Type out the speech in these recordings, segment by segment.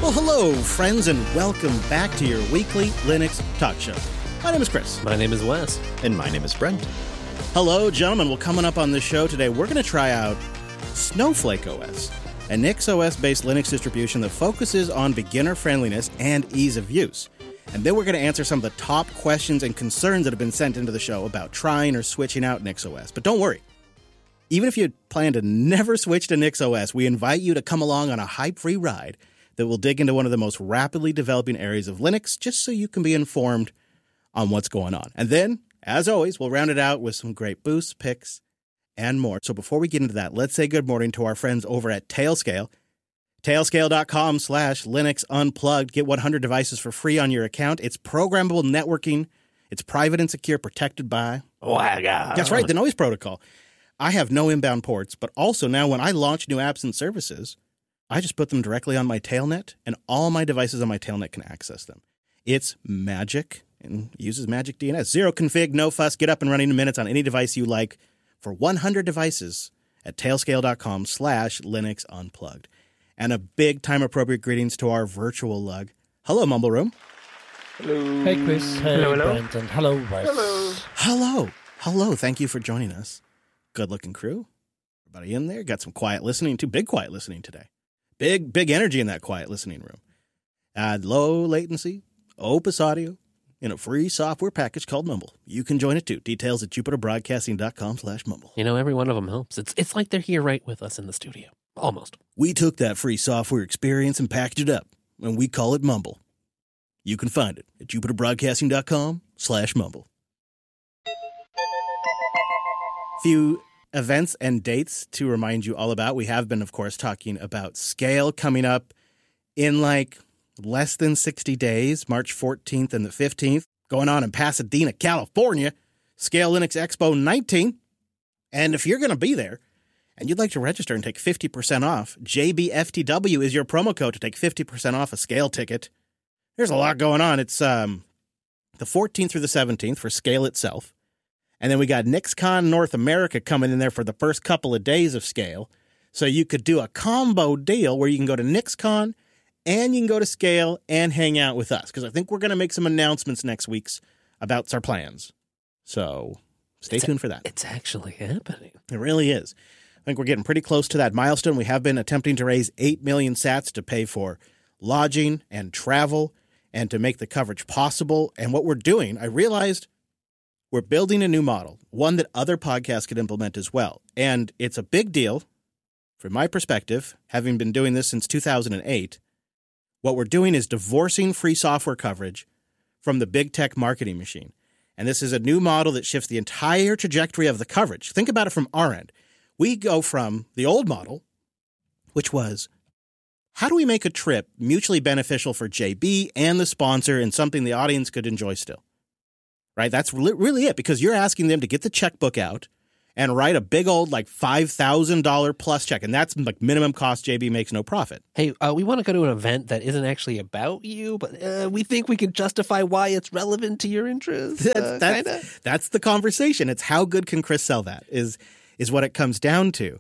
Well, hello, friends, and welcome back to your weekly Linux talk show. My name is Chris. My name is Wes. And my name is Brent. Hello, gentlemen. Well, coming up on this show today, we're going to try out Snowflake OS, a NixOS-based Linux distribution that focuses on beginner friendliness and ease of use. And then we're going to answer some of the top questions and concerns that have been sent into the show about trying or switching out NixOS. But don't worry. Even if you plan to never switch to NixOS, we invite you to come along on a hype-free ride that will dig into one of the most rapidly developing areas of Linux, just so you can be informed on what's going on. And then, as always, we'll round it out with some great boosts, picks, and more. So before we get into that, let's say good morning to our friends over at Tailscale. Tailscale.com/Linux Unplugged. Get 100 devices for free on your account. It's programmable networking. It's private and secure, protected by WAGA. That's right, the Noise Protocol. I have no inbound ports, but also now when I launch new apps and services, I just put them directly on my Tailnet, and all my devices on my Tailnet can access them. It's magic and uses magic DNS. Zero config, no fuss. Get up and running in minutes on any device you like for 100 devices at tailscale.com/Linux Unplugged. And a big time-appropriate greetings to our virtual lug. Hello, Mumble Room. Hello. Hey, Chris. Hey, Hello. Brent. And hello, Wes. Hello. Hello. Thank you for joining us. Good-looking crew. Everybody in there. Got some quiet listening, too. Big quiet listening today. Big energy in that quiet listening room. Low latency, Opus audio, in a free software package called Mumble. You can join it, too. Details at jupiterbroadcasting.com/Mumble. You know, every one of them helps. It's like they're here right with us in the studio. Almost. We took that free software experience and packaged it up, and we call it Mumble. You can find it at jupiterbroadcasting.com/Mumble. Few events and dates to remind you all about. We have been, of course, talking about Scale coming up in like less than 60 days, March 14th and the 15th, going on in Pasadena, California, Scale Linux Expo 19. And if you're going to be there and you'd like to register and take 50% off, JBFTW is your promo code to take 50% off a Scale ticket. There's a lot going on. It's the 14th through the 17th for Scale itself. And then we got NixCon North America coming in there for the first couple of days of Scale. So you could do a combo deal where you can go to NixCon and you can go to Scale and hang out with us. Because I think we're going to make some announcements next week about our plans. So stay tuned for that. It's actually happening. It really is. I think we're getting pretty close to that milestone. We have been attempting to raise 8 million sats to pay for lodging and travel and to make the coverage possible. And what we're doing, I realized we're building a new model, one that other podcasts could implement as well. And it's a big deal from my perspective, having been doing this since 2008. What we're doing is divorcing free software coverage from the big tech marketing machine. And this is a new model that shifts the entire trajectory of the coverage. Think about it from our end. We go from the old model, which was, how do we make a trip mutually beneficial for JB and the sponsor and something the audience could enjoy still? Right? That's really it, because you're asking them to get the checkbook out and write a big old like $5,000 plus check. And that's like minimum cost. JB makes no profit. Hey, we want to go to an event that isn't actually about you, but we think we can justify why it's relevant to your interests. That's the conversation. It's how good can Chris sell that is what it comes down to.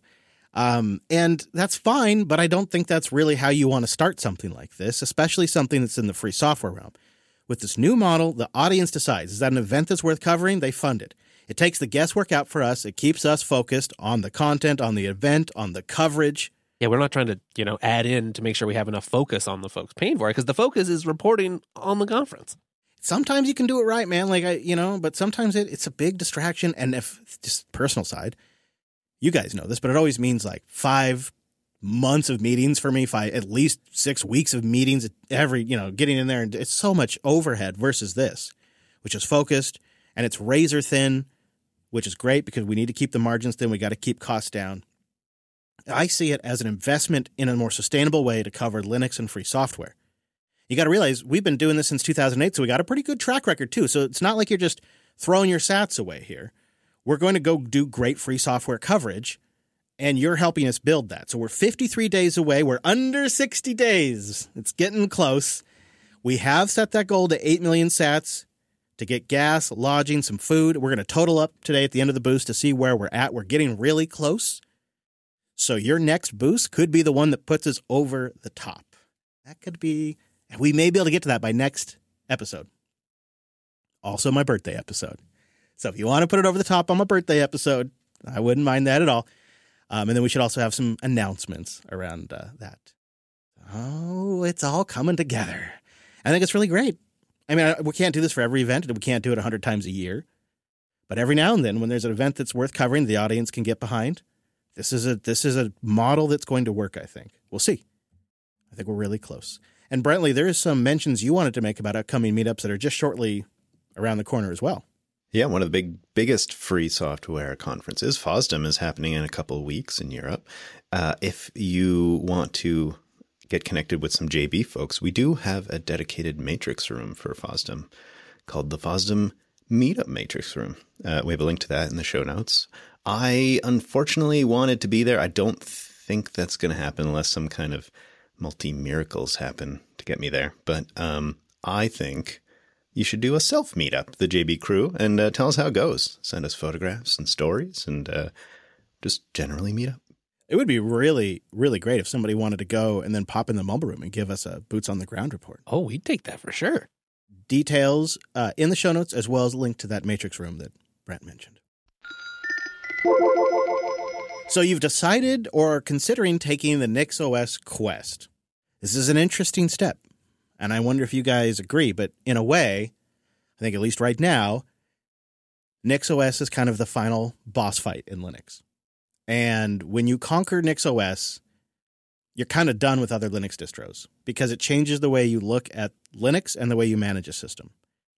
And that's fine, but I don't think that's really how you want to start something like this, especially something that's in the free software realm. With this new model, the audience decides, is that an event that's worth covering? They fund it. It takes the guesswork out for us. It keeps us focused on the content, on the event, on the coverage. Yeah, we're not trying to, add in to make sure we have enough focus on the folks paying for it, because the focus is reporting on the conference. Sometimes you can do it right, man. But sometimes it's a big distraction. And if, just personal side, you guys know this, but it always means like 5 months of meetings for me, at least 6 weeks of meetings every, getting in there. And it's so much overhead versus this, which is focused and it's razor thin, which is great because we need to keep the margins thin. We got to keep costs down. I see it as an investment in a more sustainable way to cover Linux and free software. You got to realize we've been doing this since 2008, so we got a pretty good track record too. So it's not like you're just throwing your sats away here. We're going to go do great free software coverage, and you're helping us build that. So we're 53 days away. We're under 60 days. It's getting close. We have set that goal to 8 million sats to get gas, lodging, some food. We're going to total up today at the end of the boost to see where we're at. We're getting really close. So your next boost could be the one that puts us over the top. That could be, we may be able to get to that by next episode. Also my birthday episode. So if you want to put it over the top on my birthday episode, I wouldn't mind that at all. And then we should also have some announcements around that. Oh, it's all coming together. I think it's really great. I mean, we can't do this for every event, and we can't do it 100 times a year. But every now and then, when there's an event that's worth covering, the audience can get behind. This is a model that's going to work, I think. We'll see. I think we're really close. And Brentley, there is some mentions you wanted to make about upcoming meetups that are just shortly around the corner as well. Yeah, one of the biggest free software conferences, FOSDEM, is happening in a couple of weeks in Europe. If you want to get connected with some JB folks, we do have a dedicated matrix room for FOSDEM called the FOSDEM Meetup Matrix Room. We have a link to that in the show notes. I unfortunately wanted to be there. I don't think that's going to happen unless some kind of multi-miracles happen to get me there. But I think you should do a self-meetup, the JB crew, and tell us how it goes. Send us photographs and stories and just generally meet up. It would be really, really great if somebody wanted to go and then pop in the mobile room and give us a boots on the ground report. Oh, we'd take that for sure. Details in the show notes, as well as a link to that matrix room that Brent mentioned. So you've decided or are considering taking the NixOS Quest. This is an interesting step, and I wonder if you guys agree, but in a way, I think at least right now, NixOS is kind of the final boss fight in Linux. And when you conquer NixOS, you're kind of done with other Linux distros because it changes the way you look at Linux and the way you manage a system.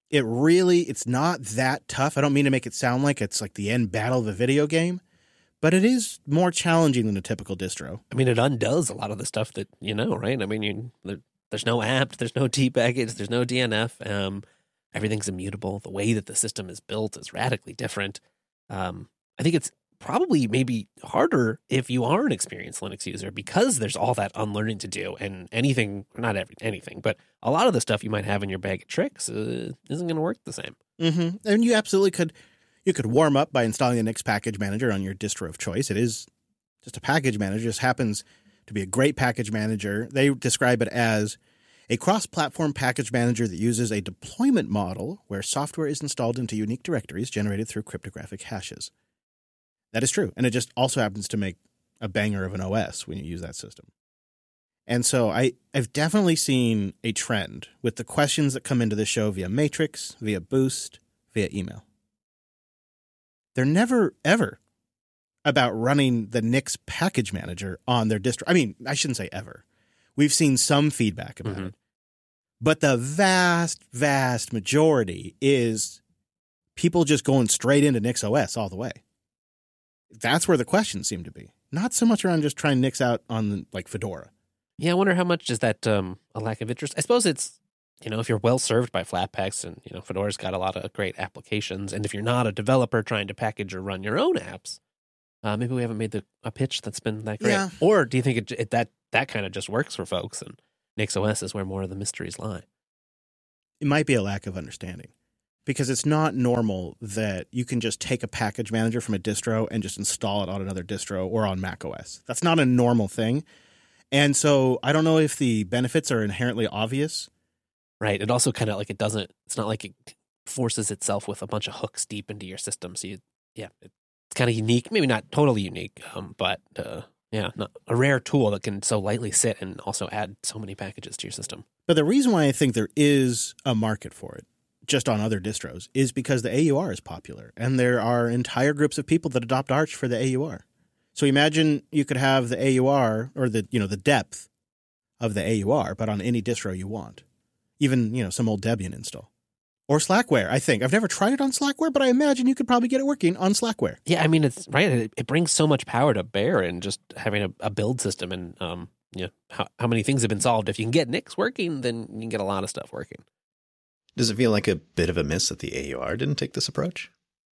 It's not that tough. I don't mean to make it sound like it's like the end battle of a video game, but it is more challenging than a typical distro. I mean, it undoes a lot of the stuff that you know, right? I mean, there's no apt, there's no T package, there's no DNF. Everything's immutable. The way that the system is built is radically different. I think it's probably maybe harder if you are an experienced Linux user because there's all that unlearning to do, and anything, but a lot of the stuff you might have in your bag of tricks isn't going to work the same. Mm-hmm. And you absolutely could. You could warm up by installing the Nix package manager on your distro of choice. It is just a package manager. It just happens to be a great package manager. They describe it as a cross-platform package manager that uses a deployment model where software is installed into unique directories generated through cryptographic hashes. That is true. And it just also happens to make a banger of an OS when you use that system. And so I've definitely seen a trend with the questions that come into the show via Matrix, via Boost, via email. They're never, ever about running the Nix package manager on their distro. I mean, I shouldn't say ever. We've seen some feedback about it. But the vast, vast majority is people just going straight into NixOS all the way. That's where the questions seem to be. Not so much around just trying Nix out on like Fedora. Yeah, I wonder how much is that a lack of interest. I suppose it's, if you're well served by Flatpaks and, Fedora's got a lot of great applications. And if you're not a developer trying to package or run your own apps, maybe we haven't made a pitch that's been that great. Yeah. Or do you think that kind of just works for folks and NixOS is where more of the mysteries lie? It might be a lack of understanding. Because it's not normal that you can just take a package manager from a distro and just install it on another distro or on macOS. That's not a normal thing. And so I don't know if the benefits are inherently obvious. Right. It also kind of like it's not like it forces itself with a bunch of hooks deep into your system. So it's kind of unique, maybe not totally unique, but not a rare tool that can so lightly sit and also add so many packages to your system. But the reason why I think there is a market for it, just on other distros, is because the AUR is popular, and there are entire groups of people that adopt Arch for the AUR. So imagine you could have the AUR or the depth of the AUR, but on any distro you want. Even, some old Debian install. Or Slackware, I think. I've never tried it on Slackware, but I imagine you could probably get it working on Slackware. Yeah, I mean, it's right. It brings so much power to bear in just having a build system, and how many things have been solved. If you can get Nix working, then you can get a lot of stuff working. Does it feel like a bit of a miss that the AUR didn't take this approach?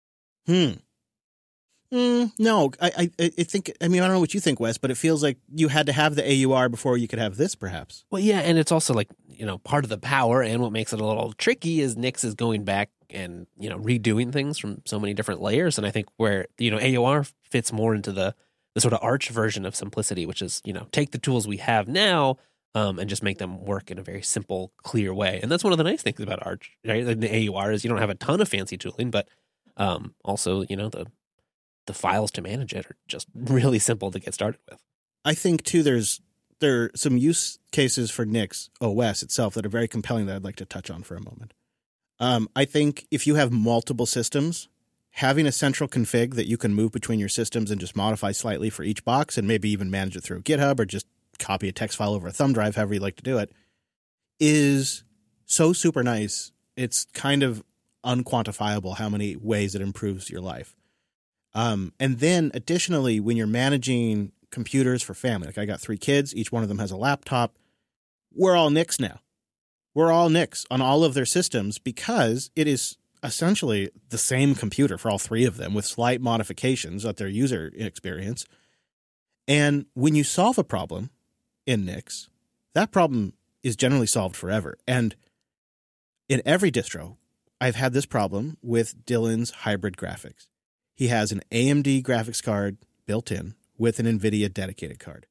No, I think, I don't know what you think, Wes, but it feels like you had to have the AUR before you could have this, perhaps. Well, yeah, and it's also like, part of the power, and what makes it a little tricky is Nix is going back and, redoing things from so many different layers. And I think where, AUR fits more into the sort of Arch version of simplicity, which is, take the tools we have now, and just make them work in a very simple, clear way. And that's one of the nice things about Arch, right? Like the AUR is you don't have a ton of fancy tooling, but also, the files to manage it are just really simple to get started with. I think, too, there are some use cases for Nix OS itself that are very compelling that I'd like to touch on for a moment. I think if you have multiple systems, having a central config that you can move between your systems and just modify slightly for each box and maybe even manage it through GitHub or just copy a text file over a thumb drive, however you like to do it, is so super nice. It's kind of unquantifiable how many ways it improves your life. And then additionally, when you're managing computers for family, like I got 3 kids, each one of them has a laptop. We're all Nix now. We're all Nix on all of their systems because it is essentially the same computer for all 3 of them with slight modifications of their user experience. And when you solve a problem in Nix, that problem is generally solved forever. And in every distro, I've had this problem with Dylan's hybrid graphics. He has an AMD graphics card built in with an NVIDIA dedicated card.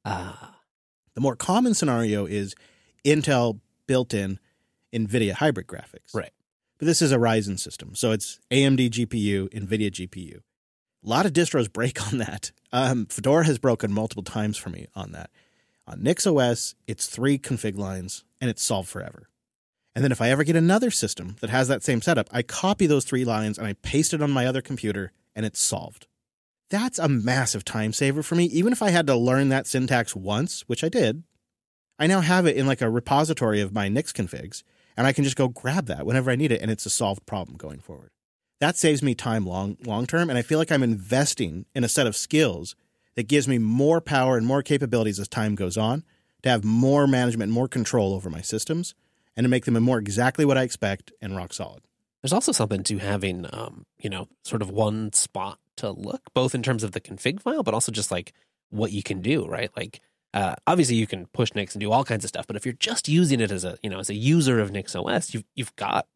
The more common scenario is Intel built-in NVIDIA hybrid graphics. Right. But this is a Ryzen system, so it's AMD GPU, NVIDIA GPU. A lot of distros break on that. Fedora has broken multiple times for me on that. On NixOS, it's 3 config lines, and it's solved forever. And then if I ever get another system that has that same setup, I copy those 3 lines and I paste it on my other computer, and it's solved. That's a massive time saver for me. Even if I had to learn that syntax once, which I did, I now have it in like a repository of my Nix configs, and I can just go grab that whenever I need it, and it's a solved problem going forward. That saves me time long term, and I feel like I'm investing in a set of skills that gives me more power and more capabilities as time goes on to have more management, more control over my systems, and to make them more exactly what I expect and rock solid. There's also something to having, sort of one spot to look, both in terms of the config file, but also just like what you can do, right? Like, obviously you can push Nix and do all kinds of stuff, but if you're just using it as a user of NixOS, you've got,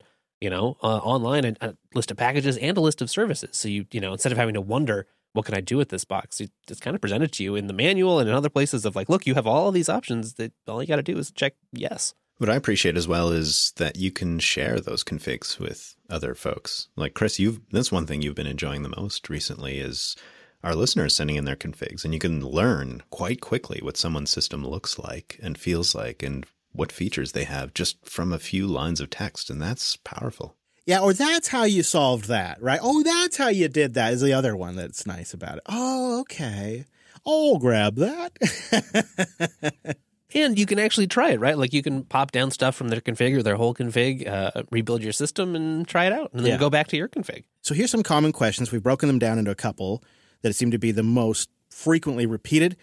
online a list of packages and a list of services. So instead of having to wonder, what can I do with this box? It's kind of presented to you in the manual and in other places of like, look, you have all of these options that all you got to do is check yes. What I appreciate as well is that you can share those configs with other folks. Like Chris, that's one thing you've been enjoying the most recently is our listeners sending in their configs, and you can learn quite quickly what someone's system looks like and feels like and what features they have just from a few lines of text, and that's powerful. Yeah, or that's how you solved that, right? Oh, that's how you did that is the other one that's nice about it. Oh, okay. I'll grab that. And you can actually try it, right? Like you can pop down stuff from their config or their whole config, rebuild your system and try it out and then go back to your config. So here's some common questions. We've broken them down into a couple that seem to be the most frequently repeated.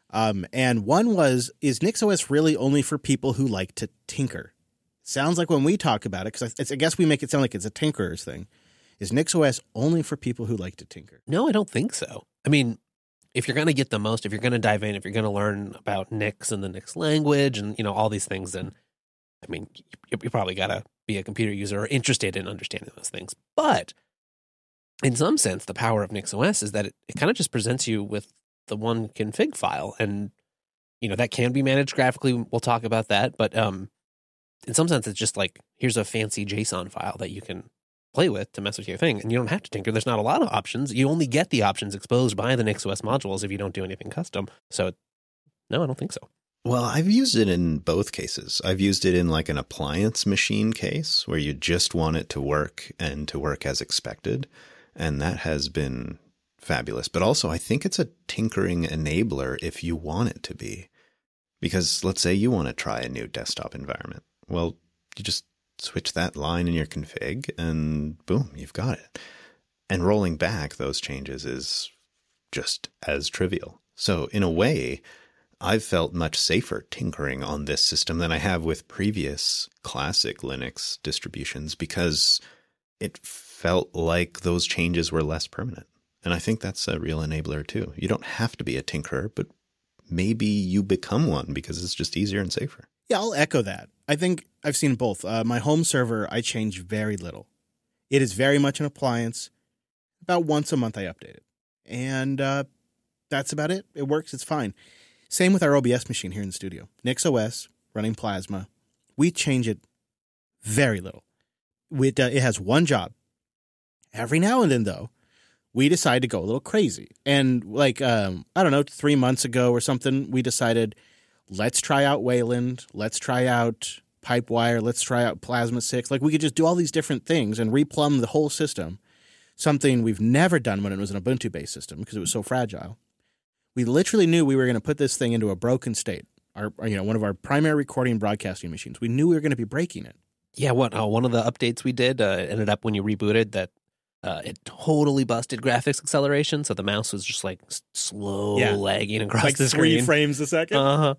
And one was, is NixOS really only for people who like to tinker? Sounds like when we talk about it, because I guess we make it sound like it's a tinkerer's thing. Is NixOS only for people who like to tinker? No, I don't think so. I mean, if you're going to get the most, if you're going to dive in, if you're going to learn about Nix and the Nix language and, all these things, then, I mean, you probably got to be a computer user or interested in understanding those things. But in some sense, the power of NixOS is that it kind of just presents you with the one config file. And, that can be managed graphically. We'll talk about that. But in some sense, it's just like, here's a fancy JSON file that you can play with to mess with your thing. And you don't have to tinker. There's not a lot of options. You only get the options exposed by the NixOS modules if you don't do anything custom. So no, I don't think so. Well, I've used it in both cases. I've used it in like an appliance machine case where you just want it to work and to work as expected. And that has been fabulous. But also, I think it's a tinkering enabler if you want it to be. Because let's say you want to try a new desktop environment. Well, you just switch that line in your config and boom, you've got it. And rolling back those changes is just as trivial. So in a way, I've felt much safer tinkering on this system than I have with previous classic Linux distributions because it felt like those changes were less permanent. And I think that's a real enabler too. You don't have to be a tinkerer, but maybe you become one because it's just easier and safer. Yeah, I'll echo that. I think I've seen both. My home server, I change very little. It is very much an appliance. About once a month I update it. And that's about it. It works. It's fine. Same with our OBS machine here in the studio. NixOS, running Plasma. We change it very little. It has one job. Every now and then, though, we decide to go a little crazy. And like, I don't know, 3 months ago or something, we decided, let's try out Wayland. Let's try out Pipewire. Let's try out Plasma 6. Like, we could just do all these different things and replumb the whole system. Something we've never done when it was an Ubuntu-based system because it was so fragile. We literally knew we were going to put this thing into a broken state. One of our primary recording and broadcasting machines. We knew we were going to be breaking it. Yeah, one of the updates we did ended up when you rebooted that it totally busted graphics acceleration, so the mouse was just like slow lagging across like the screen. 3 frames a second. Uh-huh.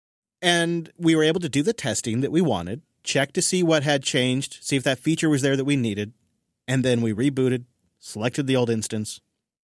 And we were able to do the testing that we wanted, check to see what had changed, see if that feature was there that we needed, and then we rebooted, selected the old instance.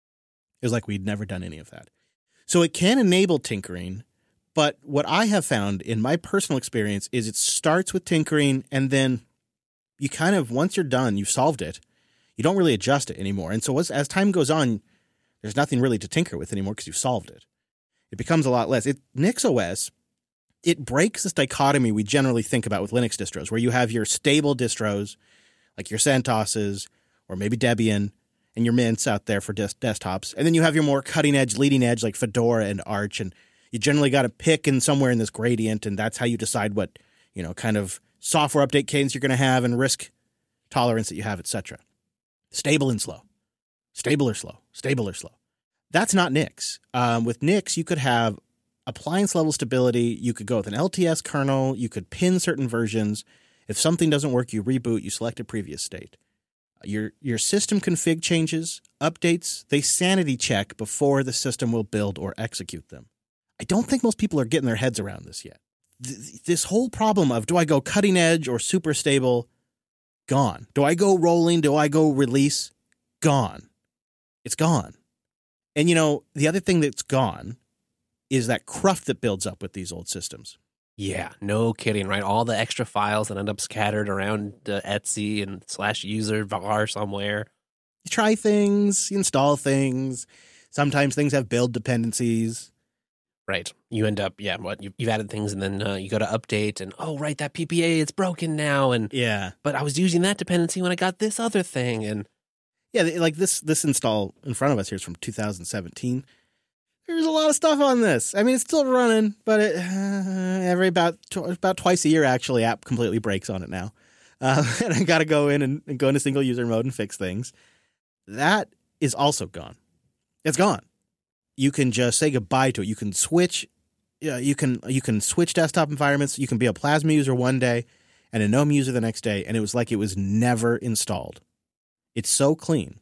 It was like we'd never done any of that. So it can enable tinkering, but what I have found in my personal experience is it starts with tinkering, and then you kind of, once you're done, you've solved it, you don't really adjust it anymore. And so as time goes on, there's nothing really to tinker with anymore because you've solved it. It becomes a lot less. NixOS, it breaks this dichotomy we generally think about with Linux distros, where you have your stable distros, like your CentOSes, or maybe Debian, and your Mints out there for desktops. And then you have your more cutting edge, leading edge, like Fedora and Arch. And you generally got to pick in somewhere in this gradient, and that's how you decide what, kind of software update cadence you're going to have and risk tolerance that you have, etc. Stable and slow. Stable or slow. Stable or slow. That's not Nix. With Nix, you could have appliance level stability. You could go with an LTS kernel. You could pin certain versions. If something doesn't work, you reboot. You select a previous state. Your system config changes, updates, they sanity check before the system will build or execute them. I don't think most people are getting their heads around this yet. This whole problem of, do I go cutting edge or super stable? Gone. Do I go rolling? Do I go release? Gone. It's gone. And the other thing that's gone is that cruft that builds up with these old systems. Yeah, no kidding, right? All the extra files that end up scattered around Etsy and /user var somewhere. You try things, you install things. Sometimes things have build dependencies. Right. You end up, you've added things, and then you go to update, and that PPA, it's broken now, and but I was using that dependency when I got this other thing, and like this install in front of us here is from 2017. There's a lot of stuff on this. I mean, it's still running, but every about twice a year, actually, app completely breaks on it now, and I got to go in and go into single user mode and fix things. That is also gone. It's gone. You can just say goodbye to it. You can switch. You can switch desktop environments. You can be a Plasma user one day and a GNOME user the next day, and it was like it was never installed. It's so clean.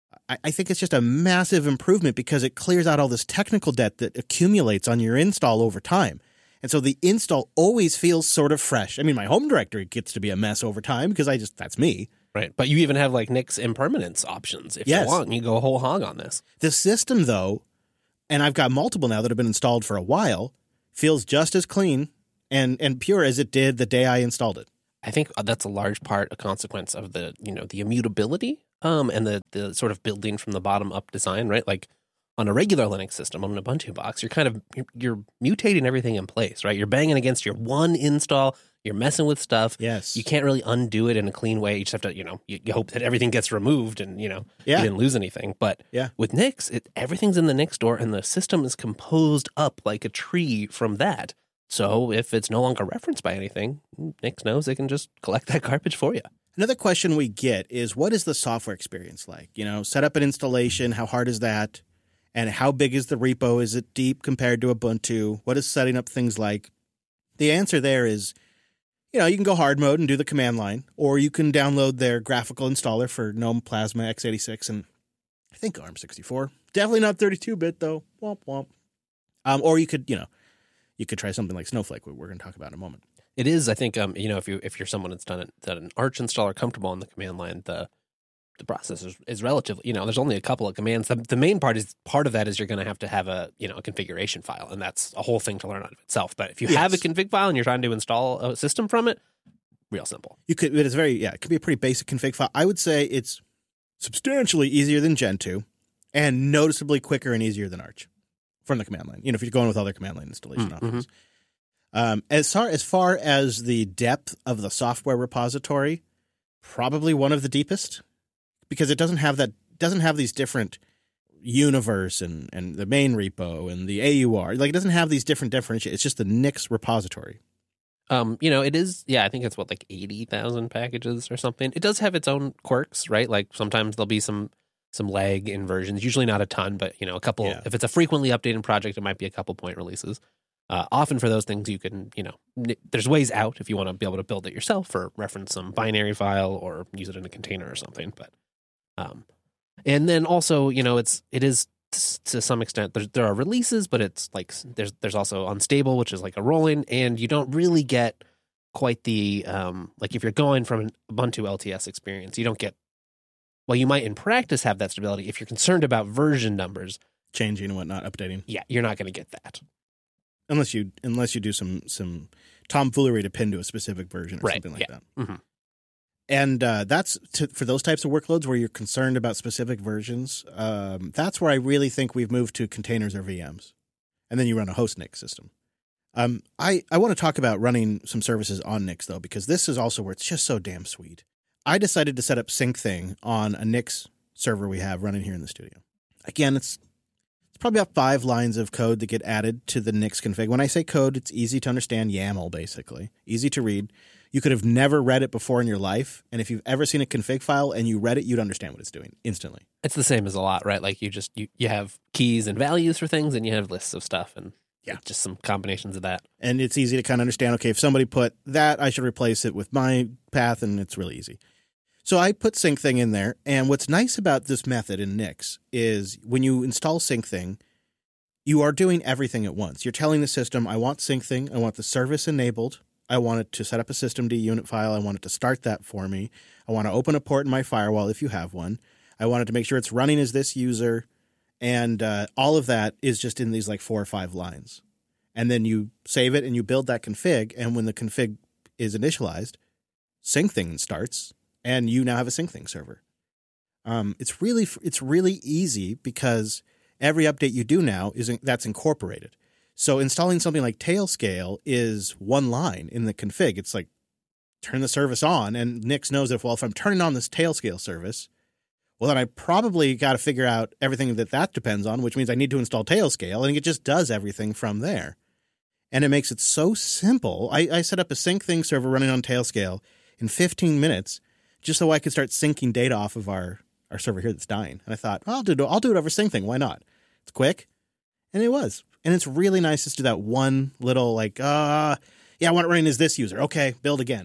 I think it's just a massive improvement because it clears out all this technical debt that accumulates on your install over time. And so the install always feels sort of fresh. I mean, my home directory gets to be a mess over time because that's me. Right. But you even have like Nix impermanence options if you want. You go whole hog on this. The system, though, and I've got multiple now that have been installed for a while, feels just as clean and pure as it did the day I installed it. I think that's a large part, a consequence of the immutability and the sort of building from the bottom up design, right? Like on a regular Linux system, on an Ubuntu box, you're mutating everything in place, right? You're banging against your one install. You're messing with stuff. Yes. You can't really undo it in a clean way. You just have to, you hope that everything gets removed and, you didn't lose anything. But with Nix, everything's in the Nix store and the system is composed up like a tree from that. So if it's no longer referenced by anything, Nix knows they can just collect that garbage for you. Another question we get is, what is the software experience like? Set up an installation. How hard is that? And how big is the repo? Is it deep compared to Ubuntu? What is setting up things like? The answer there is, you can go hard mode and do the command line, or you can download their graphical installer for GNOME, Plasma, x86, and I think ARM64. Definitely not 32-bit, though. Womp womp. Or you could, you could try something like Snowflake, what we're going to talk about in a moment. It is, I think, if you're someone that's done an Arch installer comfortable on the command line, the process is relatively, there's only a couple of commands. The main part of that is you're going to have a configuration file, and that's a whole thing to learn out of itself. But if you have a config file and you're trying to install a system from it, real simple. It could be a pretty basic config file. I would say it's substantially easier than Gentoo and noticeably quicker and easier than Arch from the command line. If you're going with other command line installation options. As far as the depth of the software repository, probably one of the deepest, because it doesn't have these different universe and the main repo and the AUR. Like, it doesn't have these different differentiators. It's just the Nix repository. It is, I think it's like 80,000 packages or something. It does have its own quirks, right? Like sometimes there'll be some lag in versions, usually not a ton, but a couple. Yeah. If it's a frequently updated project, it might be a couple point releases. Often for those things, you can, there's ways out if you want to be able to build it yourself or reference some binary file or use it in a container or something. But, and then also, it is to some extent, there are releases, but it's like there's also unstable, which is like a rolling, and you don't really get quite the like if you're going from an Ubuntu LTS experience, you don't get. Well, you might in practice have that stability if you're concerned about version numbers changing and whatnot, updating. Yeah, you're not going to get that unless you do some tomfoolery to pin to a specific version or something like that. Mm-hmm. And that's for those types of workloads where you're concerned about specific versions. That's where I really think we've moved to containers or VMs. And then you run a host Nix system. I want to talk about running some services on Nix, though, because this is also where it's just so damn sweet. I decided to set up SyncThing on a Nix server we have running here in the studio. Again, it's probably about 5 lines of code that get added to the Nix config. When I say code, it's easy to understand YAML, basically. Easy to read. You could have never read it before in your life, and if you've ever seen a config file and you read it, you'd understand what it's doing instantly. It's the same as a lot, right? Like you have keys and values for things, and you have lists of stuff, and just some combinations of that. And it's easy to kind of understand, okay, if somebody put that, I should replace it with my path, and it's really easy. So I put SyncThing in there, and what's nice about this method in Nix is when you install SyncThing, you are doing everything at once. You're telling the system, I want SyncThing, I want the service enabled, I want it to set up a systemd unit file. I want it to start that for me. I want to open a port in my firewall if you have one. I want it to make sure it's running as this user. And all of that is just in these like 4 or 5 lines. And then you save it and you build that config. And when the config is initialized, SyncThing starts and you now have a SyncThing server. It's really easy because every update you do now that's incorporated. So installing something like Tailscale is 1 line in the config. It's like, turn the service on, and Nix knows that, well, if I'm turning on this Tailscale service, well, then I probably got to figure out everything that depends on, which means I need to install Tailscale, and it just does everything from there. And it makes it so simple. I set up a SyncThing server running on Tailscale in 15 minutes just so I could start syncing data off of our server here that's dying. And I thought, well, I'll do it over SyncThing. Why not? It's quick. And it was. And it's really nice just to do that one little like, I want it running as this user. Okay, build again.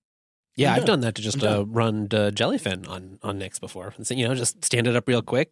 Yeah, I've done that to just run Jellyfin on Nix before. So, just stand it up real quick,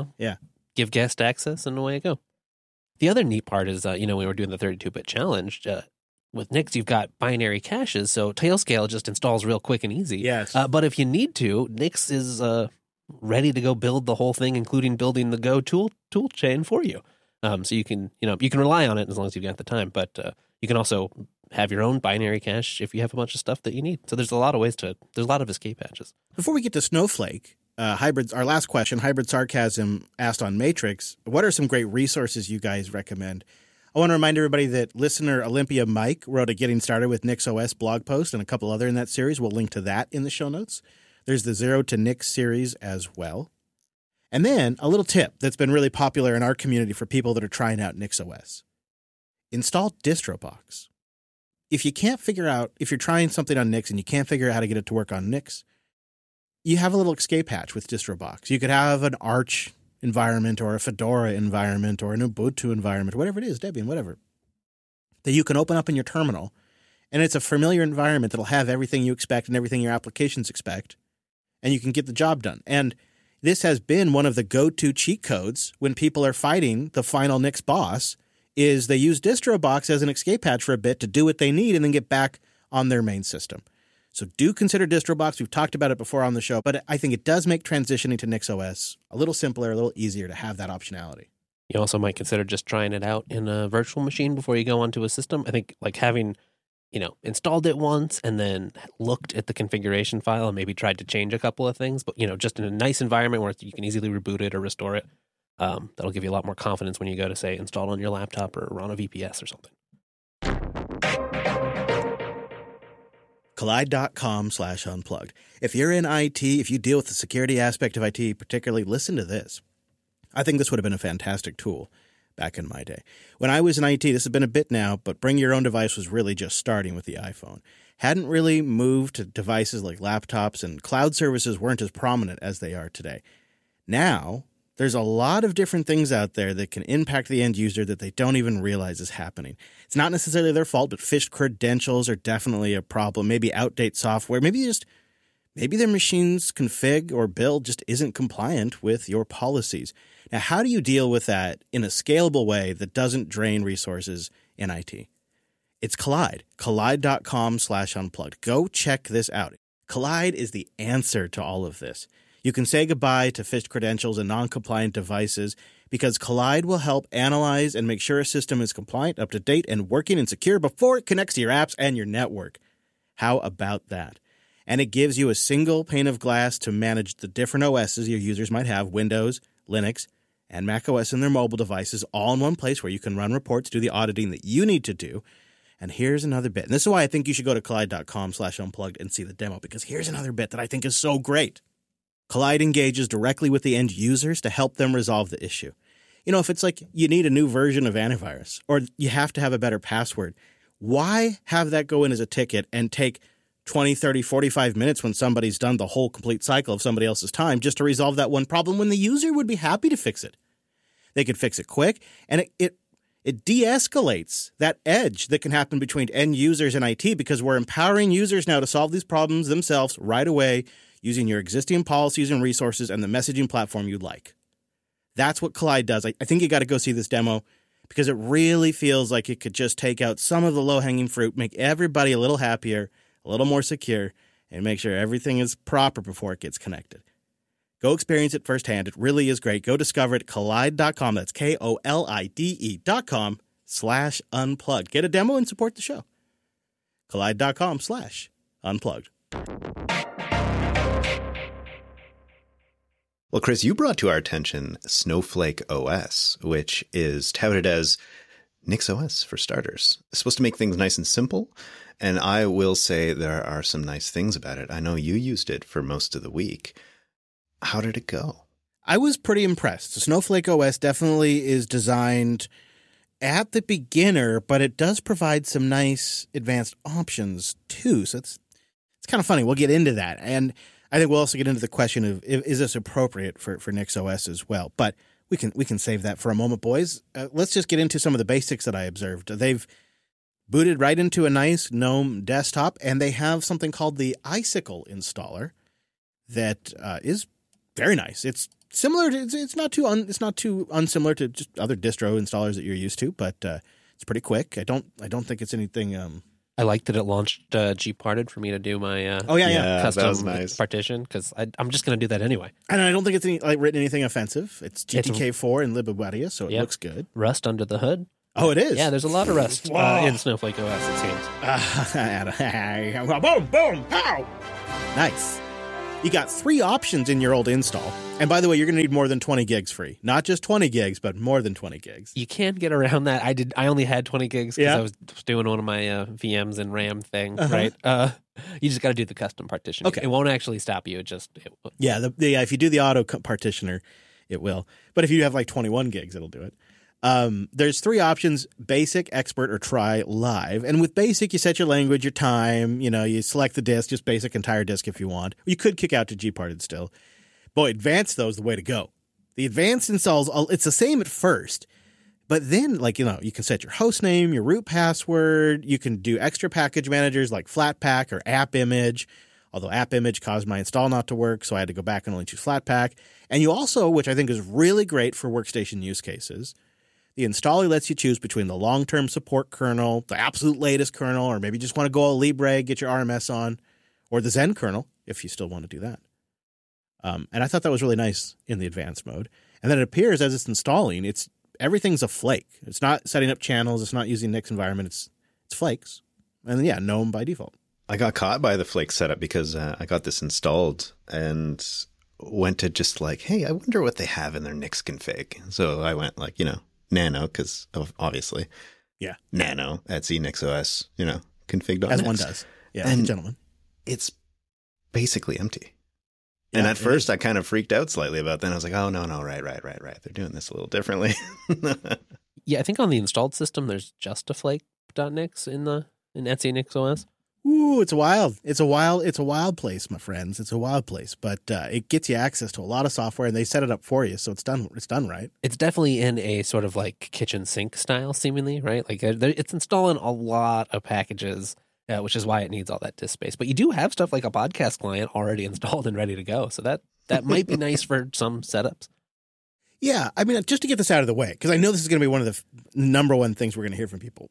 give guest access, and away you go. The other neat part is, when we were doing the 32-bit challenge, with Nix, you've got binary caches, so Tailscale just installs real quick and easy. Yes. But if you need to, Nix is ready to go build the whole thing, including building the Go tool chain for you. So you can rely on it as long as you've got the time, but you can also have your own binary cache if you have a bunch of stuff that you need. So there's a lot of escape hatches. Before we get to Snowflake, our last question, Hybrid Sarcasm asked on Matrix, what are some great resources you guys recommend? I want to remind everybody that listener Olympia Mike wrote a Getting Started with NixOS blog post and a couple other in that series. We'll link to that in the show notes. There's the Zero to Nix series as well. And then a little tip that's been really popular in our community for people that are trying out NixOS. Install DistroBox. If you're trying something on Nix and you can't figure out how to get it to work on Nix, you have a little escape hatch with DistroBox. You could have an Arch environment or a Fedora environment or an Ubuntu environment, whatever it is, Debian, whatever, that you can open up in your terminal. And it's a familiar environment that'll have everything you expect and everything your applications expect, and you can get the job done. And this has been one of the go-to cheat codes when people are fighting the final Nix boss, is they use DistroBox as an escape hatch for a bit to do what they need and then get back on their main system. So do consider DistroBox. We've talked about it before on the show, but I think it does make transitioning to NixOS a little simpler, a little easier to have that optionality. You also might consider just trying it out in a virtual machine before you go onto a system. I think like having installed it once and then looked at the configuration file and maybe tried to change a couple of things, but, just in a nice environment where you can easily reboot it or restore it. That'll give you a lot more confidence when you go to, say, install it on your laptop or run a VPS or something. Collide.com/unplugged. If you're in IT, if you deal with the security aspect of IT particularly, listen to this. I think this would have been a fantastic tool back in my day. When I was in IT, this has been a bit now, but bring your own device was really just starting with the iPhone. Hadn't really moved to devices like laptops, and cloud services weren't as prominent as they are today. Now, there's a lot of different things out there that can impact the end user that they don't even realize is happening. It's not necessarily their fault, but phished credentials are definitely a problem. Maybe outdated software, maybe their machine's config or build just isn't compliant with your policies. Now, how do you deal with that in a scalable way that doesn't drain resources in IT? It's Collide. Collide.com/unplugged. Go check this out. Collide is the answer to all of this. You can say goodbye to phished credentials and non-compliant devices because Collide will help analyze and make sure a system is compliant, up to date, and working and secure before it connects to your apps and your network. How about that? And it gives you a single pane of glass to manage the different OSs your users might have, Windows, Linux, and macOS in their mobile devices, all in one place where you can run reports, do the auditing that you need to do. And here's another bit. And this is why I think you should go to collide.com/unplugged and see the demo, because here's another bit that I think is so great. Collide engages directly with the end users to help them resolve the issue. You know, if it's like you need a new version of antivirus or you have to have a better password, why have that go in as a ticket and take 20, 30, 45 minutes when somebody's done the whole complete cycle of somebody else's time just to resolve that one problem when the user would be happy to fix it? They could fix it quick, and it de-escalates that edge that can happen between end users and IT because we're empowering users now to solve these problems themselves right away using your existing policies and resources and the messaging platform you like. That's what Collide does. I think you got to go see this demo because it really feels like it could just take out some of the low-hanging fruit, make everybody a little happier, a little more secure, and make sure everything is proper before it gets connected. Go experience it firsthand. It really is great. Go discover it at collide.com. That's KOLIDE.com/unplugged. Get a demo and support the show. Collide.com/unplugged. Well, Chris, you brought to our attention Snowflake OS, which is touted as NixOS for starters. It's supposed to make things nice and simple, and I will say there are some nice things about it. I know you used it for most of the week. How did it go? I was pretty impressed. Snowflake OS definitely is designed at the beginner, but it does provide some nice advanced options too. So it's kind of funny. We'll get into that. And I think we'll also get into the question of, is this appropriate for NixOS as well? But we can save that for a moment, boys. Let's just get into some of the basics that I observed. They've booted right into a nice GNOME desktop, and they have something called the Icicle installer that is very nice. It's similar to, it's not too unsimilar to just other distro installers that you're used to, but it's pretty quick. I don't think it's anything. I like that it launched gparted for me to do my custom that was nice. partition because I'm just going to do that anyway. And I don't think it's written anything offensive. It's GTK4 and libabadia, so it looks good. Rust under the hood. Oh, it is? Yeah, there's a lot of Rust in Snowflake OS, it seems. Boom, boom, pow! Nice. You got 3 options in your old install. And by the way, you're going to need more than 20 gigs free. Not just 20 gigs, but more than 20 gigs. You can get around that. I only had 20 gigs because I was doing one of my VMs and RAM thing, right? You just got to do the custom partition. Okay. It won't actually stop you. If you do the auto partitioner, it will. But if you have like 21 gigs, it'll do it. There's 3 options: basic, expert, or try live. And with basic, you set your language, your time, you select the disk, just basic entire disk if you want. You could kick out to gparted still. Boy, advanced though is the way to go. The advanced installs, it's the same at first, but then you can set your host name, your root password. You can do extra package managers like Flatpak or AppImage. Although AppImage caused my install not to work, so I had to go back and only choose Flatpak. And you also, which I think is really great for workstation use cases, the installer lets you choose between the long-term support kernel, the absolute latest kernel, or maybe you just want to go all Libre, get your RMS on, or the Zen kernel, if you still want to do that. And I thought that was really nice in the advanced mode. And then it appears as it's installing, everything's a flake. It's not setting up channels. It's not using Nix environment. It's flakes. And yeah, GNOME by default. I got caught by the flake setup because I got this installed and went to just hey, I wonder what they have in their Nix config. So I went nano, because obviously, yeah, nano /NixOS, config.nix. As one does. Yeah, and gentlemen. it's basically empty. And Yeah, at first I kind of freaked out slightly about that. And I was like, oh, no, right. They're doing this a little differently. Yeah, I think on the installed system, there's just a flake.nix in Etsy NixOS. Ooh, it's wild. It's a wild place, my friends. It's a wild place, but it gets you access to a lot of software, and they set it up for you, so it's done right. It's definitely in a sort of like kitchen sink style, seemingly, right? Like it's installing a lot of packages, which is why it needs all that disk space. But you do have stuff like a podcast client already installed and ready to go, so that might be nice for some setups. Yeah, I mean, just to get this out of the way, because I know this is going to be one of the number one things we're going to hear from people.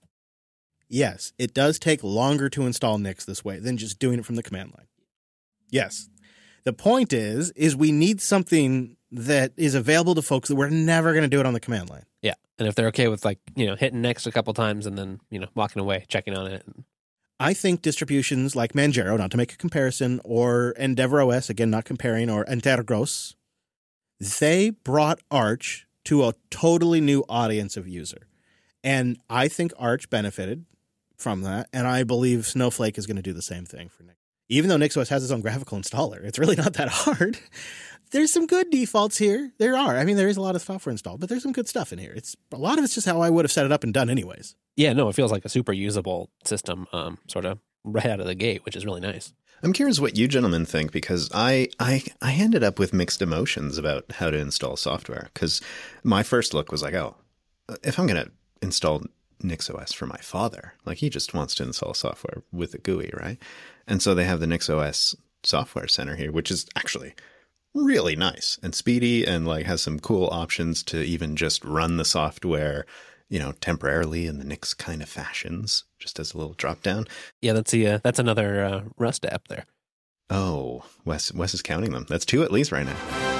Yes, it does take longer to install Nix this way than just doing it from the command line. Yes. The point is we need something that is available to folks that we're never going to do it on the command line. Yeah. And if they're okay with hitting Next a couple times and then, walking away, checking on it. I think distributions like Manjaro, not to make a comparison, or EndeavourOS, again, not comparing, or Antergos, they brought Arch to a totally new audience of user. And I think Arch benefited from that, and I believe Snowflake is going to do the same thing for Nix. Even though NixOS has its own graphical installer, it's really not that hard. There's some good defaults here. There are. I mean, there is a lot of software installed, but there's some good stuff in here. A lot of it's just how I would have set it up and done anyways. Yeah, no, it feels like a super usable system, sort of right out of the gate, which is really nice. I'm curious what you gentlemen think, because I ended up with mixed emotions about how to install software, because my first look was like, oh, if I'm going to install NixOS for my father, like he just wants to install software with a GUI, right? And so they have the NixOS Software Center here, which is actually really nice and speedy and like has some cool options to even just run the software, temporarily in the Nix kind of fashions, just as a little drop down. Yeah, that's another Rust app there. Oh, Wes is counting them. That's 2 at least right now.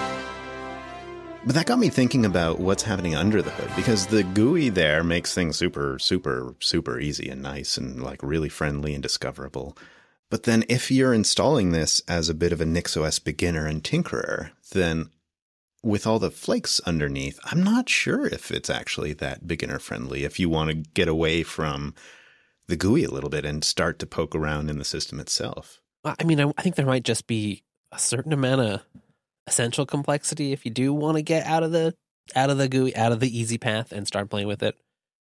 But that got me thinking about what's happening under the hood, because the GUI there makes things super, super, super easy and nice and like really friendly and discoverable. But then if you're installing this as a bit of a NixOS beginner and tinkerer, then with all the flakes underneath, I'm not sure if it's actually that beginner friendly if you want to get away from the GUI a little bit and start to poke around in the system itself. I mean, I think there might just be a certain amount of essential complexity if you do want to get out of the GUI, out of the easy path and start playing with it.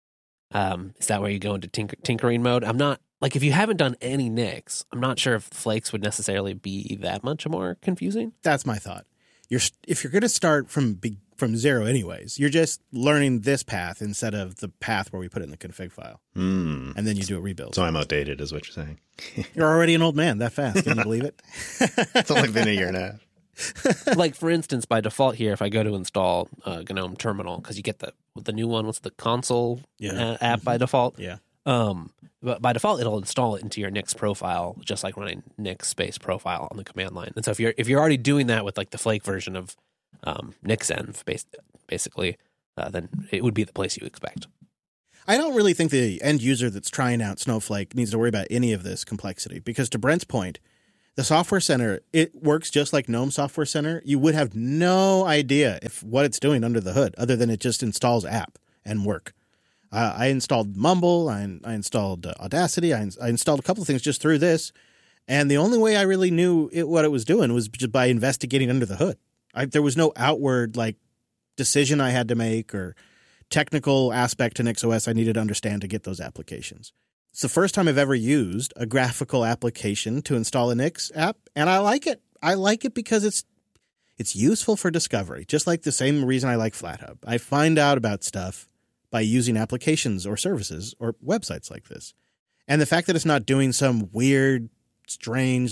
Is that where you go into tinkering mode? I'm not, like, if you haven't done any Nix, I'm not sure if flakes would necessarily be that much more confusing. That's my thought. If you're going to start from zero anyways, you're just learning this path instead of the path where we put it in the config file. And then you do a rebuild. So I'm outdated is what you're saying. You're already an old man that fast. Can you believe it? It's only been a year and a half. Like, for instance, by default here, if I go to install GNOME Terminal, because you get the new one, what's the console app by default? Yeah. But by default, it'll install it into your Nix profile, just like running Nix space profile on the command line. And so if you're already doing that with like the Flake version of Nixenv, basically, then it would be the place you expect. I don't really think the end user that's trying out Snowflake needs to worry about any of this complexity, because to Brent's point, the Software Center, it works just like GNOME Software Center. You would have no idea what it's doing under the hood, other than it just installs app and work. I installed Mumble, I installed Audacity, I installed a couple of things just through this, and the only way I really knew what it was doing was just by investigating under the hood. There was no outward decision I had to make or technical aspect to NixOS I needed to understand to get those applications. It's the first time I've ever used a graphical application to install a Nix app, and I like it. I like it because it's useful for discovery, just like the same reason I like FlatHub. I find out about stuff by using applications or services or websites like this. And the fact that it's not doing some weird, strange,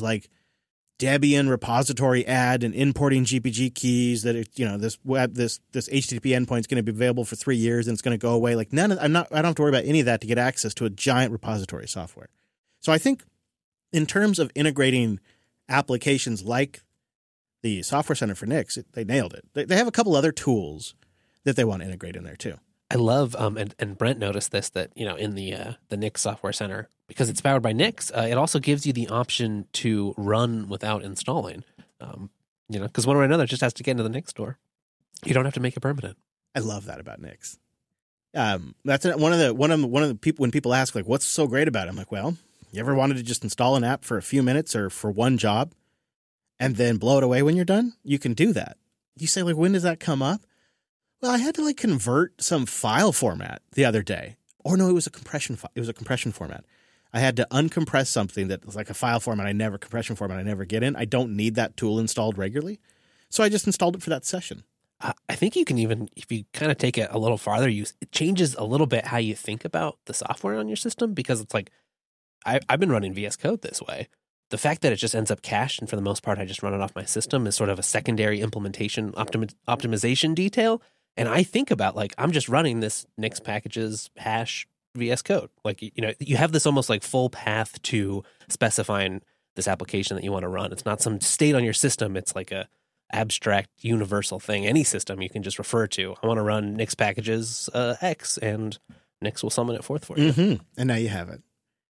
Debian repository add and importing GPG keys that this HTTP endpoint is going to be available for 3 years and it's going to go away. I don't have to worry about any of that to get access to a giant repository software. So I think in terms of integrating applications like the Software Center for Nix, they nailed it. They have a couple other tools that they want to integrate in there too. I love, and Brent noticed this, that, in the Nix Software Center, because it's powered by Nix, it also gives you the option to run without installing. Because one way or another, it just has to get into the Nix store. You don't have to make it permanent. I love that about Nix. That's one of the people, when people ask, what's so great about it? I'm like, well, You ever wanted to just install an app for a few minutes or for one job and then blow it away when you're done? You can do that. You say, like, when does that come up? Well, I had to like convert some file format the other day. Or no, it was a compression format. I had to uncompress something that was like a file format compression format I never get in. I don't need that tool installed regularly. So I just installed it for that session. I think you can even, if you kind of take it a little farther, it changes a little bit how you think about the software on your system, because it's like, I've been running VS Code this way. The fact that it just ends up cached, and for the most part, I just run it off my system, is sort of a secondary implementation optimization detail. And I think about, like, I'm just running this Nix packages hash VS Code. Like, you know, you have this almost like full path to specifying this application that you want to run. It's not some state on your system. It's like a abstract universal thing. Any system you can just refer to. I want to run Nix packages X, and Nix will summon it forth for you. Mm-hmm. And now you have it.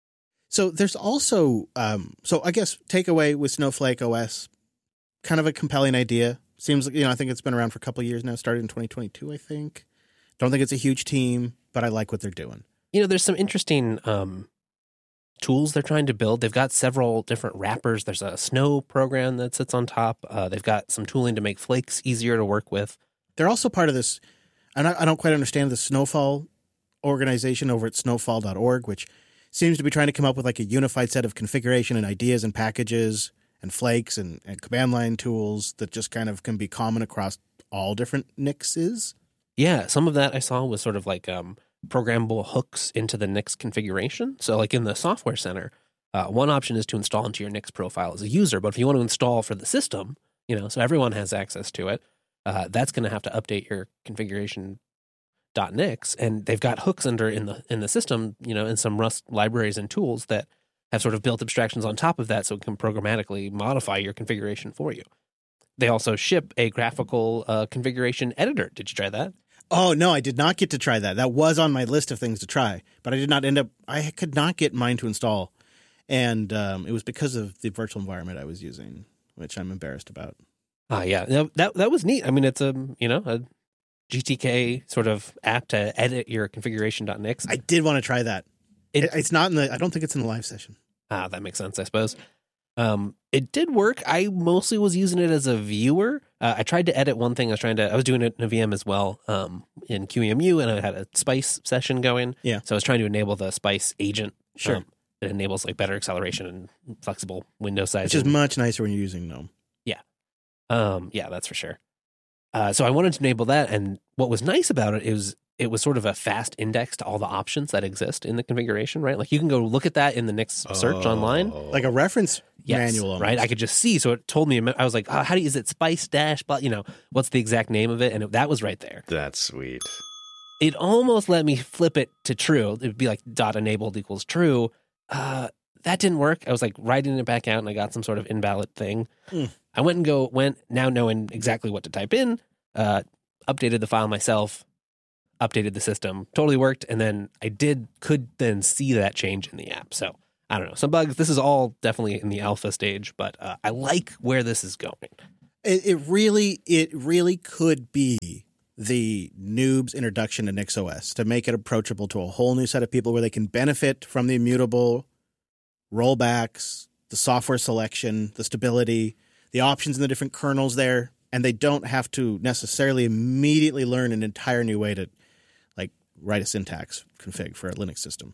So there's also, so I guess takeaway with Snowflake OS, kind of a compelling idea. Seems like, you know, I think it's been around for a couple of years now, started in 2022, I think. Don't think it's a huge team, but I like what they're doing. You know, there's some interesting tools they're trying to build. They've got several different wrappers. There's a snow program that sits on top. They've got some tooling to make flakes easier to work with. They're also part of this, and I don't quite understand the Snowfall organization over at snowfall.org, which seems to be trying to come up with like a unified set of configuration and ideas and packages and flakes and command line tools that just kind of can be common across all different Nixes. Yeah, some of that I saw was sort of like programmable hooks into the Nix configuration. So like in the Software Center, one option is to install into your Nix profile as a user. But if you want to install for the system, you know, so everyone has access to it, that's going to have to update your configuration.nix. And they've got hooks in the system, you know, in some Rust libraries and tools that have sort of built abstractions on top of that, so it can programmatically modify your configuration for you. They also ship a graphical configuration editor. Did you try that? Oh, no, I did not get to try that. That was on my list of things to try, but I did not I could not get mine to install. And it was because of the virtual environment I was using, which I'm embarrassed about. Yeah, that was neat. I mean, it's a GTK sort of app to edit your configuration.nix. I did want to try that. It's not I don't think it's in the live session. That makes sense, I suppose. It did work. I mostly was using it as a viewer. I tried to edit one thing. I was doing it in a VM as well, in QEMU, and I had a Spice session going. Yeah. So I was trying to enable the Spice agent. Sure. It enables like better acceleration and flexible window sizing. Which is much nicer when you're using GNOME. Yeah. Yeah, that's for sure. So I wanted to enable that, and what was nice about it is it was sort of a fast index to all the options that exist in the configuration, right? Like you can go look at that in the Nix search online. Like a reference manual almost. Right? I could just see. So it told me, I was like, is it Spice dash, but what's the exact name of it? And that was right there. That's sweet. It almost let me flip it to true. It would be like .enabled equals true. That didn't work. I was like writing it back out and I got some sort of invalid thing. I went now knowing exactly what to type in, updated the file myself, updated the system, totally worked, and then I could then see that change in the app. So I don't know, some bugs. This is all definitely in the alpha stage, but I like where this is going. It really could be the noob's introduction to NixOS to make it approachable to a whole new set of people where they can benefit from the immutable rollbacks, the software selection, the stability, the options in the different kernels there, and they don't have to necessarily immediately learn an entire new way to write a syntax config for a Linux system.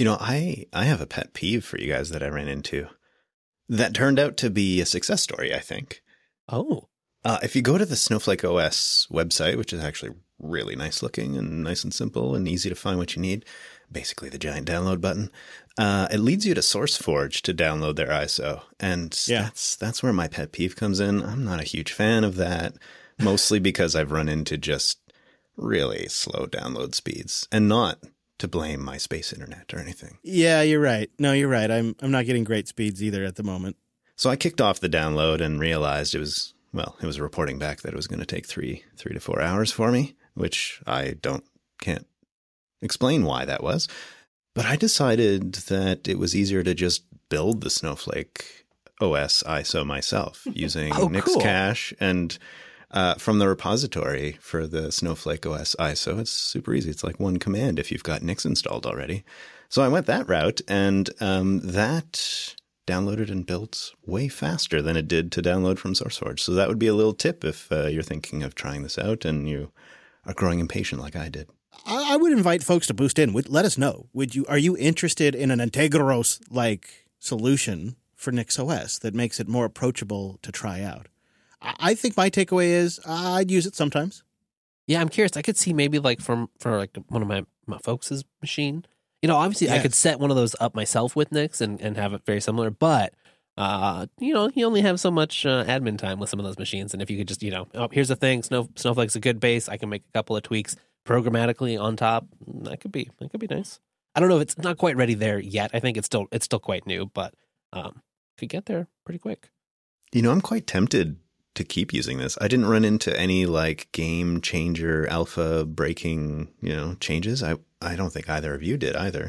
I have a pet peeve for you guys that I ran into that turned out to be a success story, I think. Oh. If you go to the Snowflake OS website, which is actually really nice looking and nice and simple and easy to find what you need, basically the giant download button, it leads you to SourceForge to download their ISO. And that's where my pet peeve comes in. I'm not a huge fan of that, mostly because I've run into just really slow download speeds, and not to blame my space internet or anything. Yeah, you're right. No, you're right. I'm not getting great speeds either at the moment. So I kicked off the download and realized it was reporting back that it was going to take 3 to 4 hours for me, which I can't explain why that was. But I decided that it was easier to just build the Snowflake OS ISO myself using Nixcache and from the repository for the Snowflake OS ISO. It's super easy. It's like one command if you've got Nix installed already. So I went that route, and that downloaded and built way faster than it did to download from SourceForge. So that would be a little tip if you're thinking of trying this out and you are growing impatient like I did. I would invite folks to boost in. Let us know. Are you interested in an Integros-like solution for NixOS that makes it more approachable to try out? I think my takeaway is I'd use it sometimes. Yeah, I'm curious. I could see maybe like for like one of my folks' machine. Obviously I could set one of those up myself with Nix and have it very similar, but you only have so much admin time with some of those machines. And if you could just, here's the thing, Snowflake's a good base. I can make a couple of tweaks programmatically on top. That could be nice. I don't know if it's not quite ready there yet. I think it's still quite new, but could get there pretty quick. I'm quite tempted to keep using this. I didn't run into any like game changer alpha breaking, changes. I don't think either of you did either.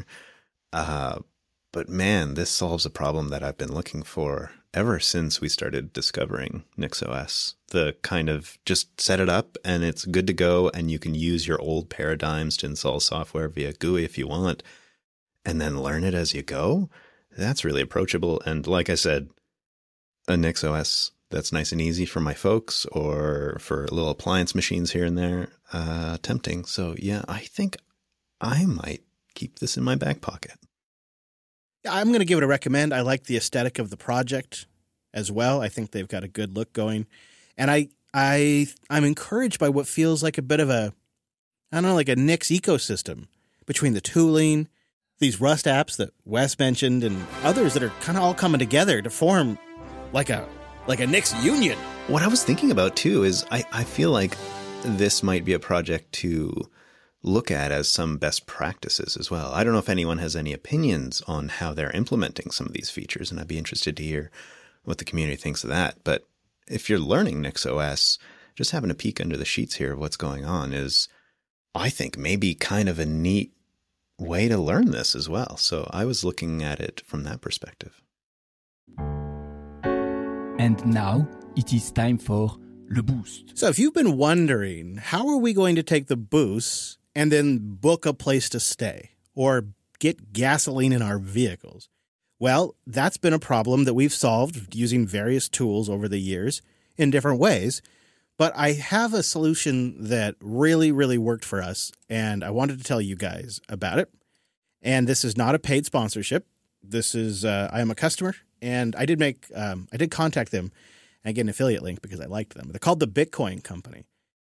But man, this solves a problem that I've been looking for ever since we started discovering NixOS. The kind of just set it up and it's good to go, and you can use your old paradigms to install software via GUI if you want, and then learn it as you go. That's really approachable. And like I said, a NixOS that's nice and easy for my folks or for little appliance machines here and there, tempting. So yeah, I think I might keep this in my back pocket. I'm going to give it a recommend. I like the aesthetic of the project as well. I think they've got a good look going. And I'm encouraged by what feels like a bit of like a Nix ecosystem between the tooling, these Rust apps that Wes mentioned, and others that are kind of all coming together to form like a Nix union. What I was thinking about too is I feel like this might be a project to look at as some best practices as well. I don't know if anyone has any opinions on how they're implementing some of these features, and I'd be interested to hear what the community thinks of that. But if you're learning NixOS, just having a peek under the sheets here of what's going on is, I think, maybe kind of a neat way to learn this as well. So I was looking at it from that perspective. And now it is time for Le Boost. So if you've been wondering, how are we going to take the boost and then book a place to stay or get gasoline in our vehicles? Well, that's been a problem that we've solved using various tools over the years in different ways. But I have a solution that really, really worked for us, and I wanted to tell you guys about it. And this is not a paid sponsorship. This is I am a customer, and I did contact them and get an affiliate link because I liked them. They're called the Bitcoin Company,